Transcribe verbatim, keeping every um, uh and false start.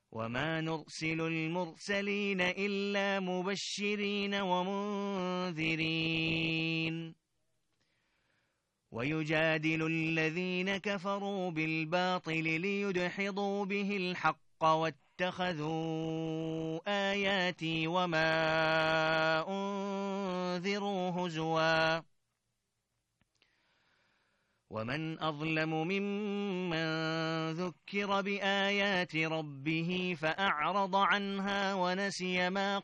وما نرسل المرسلين إلا مبشرين ومنذرين ويجادل الذين كفروا بالباطل ليدحضوا به الحق واتخذوا آياتي وما أنذروا هزوا ومن أظلم ممن ذكر بآيات ربه فأعرض عنها ونسي ما